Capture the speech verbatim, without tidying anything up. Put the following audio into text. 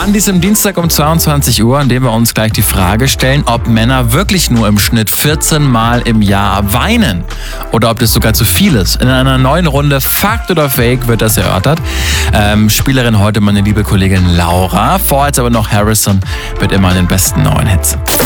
an diesem Dienstag um zweiundzwanzig Uhr, an dem wir uns gleich die Frage stellen, ob Männer wirklich nur im Schnitt vierzehn Mal im Jahr weinen oder ob das sogar zu viel ist. In einer neuen Runde Fakt oder Fake wird das erörtert. Ähm, Spielerin heute meine liebe Kollegin Laura. Vorher jetzt aber noch Harrison mit immer den besten neuen Hits.